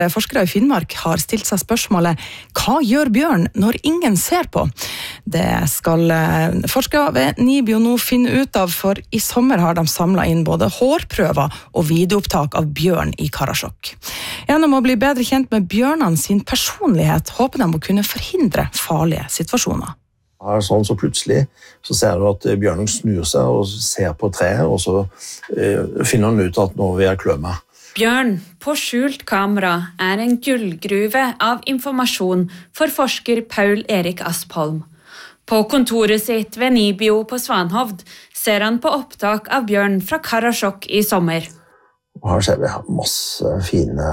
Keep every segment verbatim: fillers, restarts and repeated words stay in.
Forskere i Finnmark har stilt seg spørsmålet «Hva gjør bjørn når ingen ser på?» Det skal forskere ved NIBIO nå finne ut av, for i sommer har de samlet inn både hårprøver og videoopptak av bjørn i Karasjok. Gjennom å bli bedre kjent med bjørnene sin personlighet, håper de å kunne forhindre farlige situasjoner. Sånn så plutselig så ser du at bjørnen snur seg og ser på treet, og så eh, finner han ut at nå vil jeg klø meg. Bjørn på skjult kamera er en gullgruve av informasjon for forsker Paul Erik Aspholm. På kontoret sitt ved NIBIO på Svanhovd ser han på opptak av bjørn fra Karasjok i sommer. Og her ser vi masse fine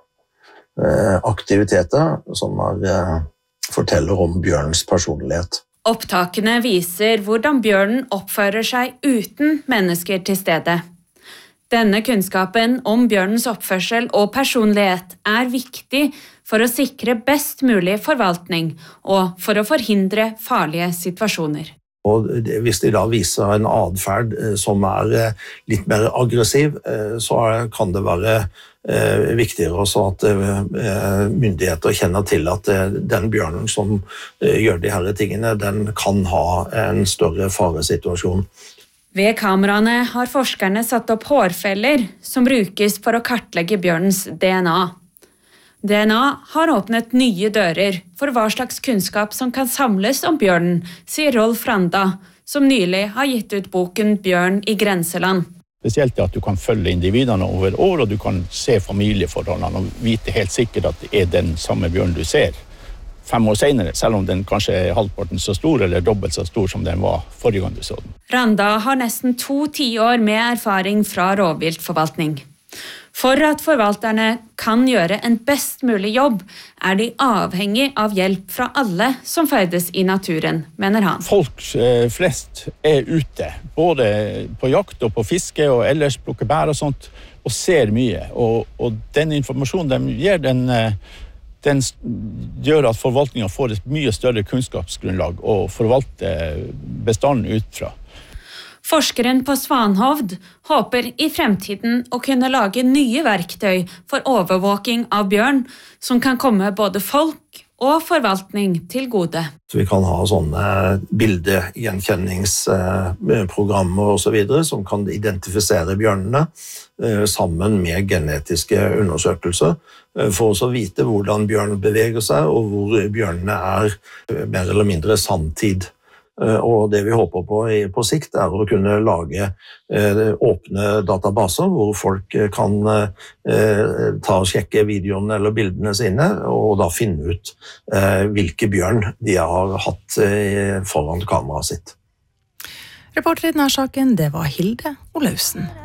eh, aktiviteter som er, eh, forteller om bjørnens personlighet. Opptakene viser hvordan bjørnen oppfører seg uten mennesker til stede. Denne kunnskapen om bjørnens oppførsel og personlighet er viktig for å sikre best mulig forvaltning og for å forhindre farlige situasjoner. Og hvis de da viser en adferd som er litt mer aggressiv, så kan det være viktigere også at myndigheter kjenner til at den bjørnen som gjør de her tingene, den kan ha en større faresituasjon. Ved kameraene har forskerne satt opp hårfeller som brukes for å kartlegge bjørnens D N A. D N A har åpnet nye dører for hva slags kunnskap som kan samles om bjørnen, sier Rolf Randa, som nylig har gitt ut boken Bjørn i grenseland. Spesielt at du kan følge individene over år, og du kan se familieforholdene og vite helt sikkert at det er den samme bjørn du ser fem år senere, selv om den kanskje er halvparten så stor eller dobbelt så stor som den var forrige gang du så den. Randa har nesten to tiår med erfaring fra rovviltforvaltning. For at forvalterne kan gjøre en best mulig jobb, er de avhengig av hjelp fra alle som ferdes i naturen, mener han. Folk eh, flest er ute, både på jakt og på fiske og ellers plukker bær og sånt, og ser mye. Og, og den informasjonen de gir, den, den gjør at forvaltningen får et mye større kunnskapsgrunnlag å forvalte bestanden ut fra. Forskeren på Svanhovd håper i fremtiden å kunne lage nye verktøy for overvåking av bjørn, som kan komme både folk og forvaltning til gode. Så vi kan ha sånne bildegjenkjenningsprogrammer og så videre, som kan identifisere bjørnene sammen med genetiske undersøkelser, for å vite hvordan bjørn beveger seg, og hvor bjørnene er mer eller mindre samtid. Og det vi håper på på sikt er å kunne lage åpne databaser hvor folk kan ta og sjekke videoene eller bildene sine, og da finne ut hvilke bjørn de har hatt foran kameraet sitt. Reporter i denne saken, det var Hilde Olausen.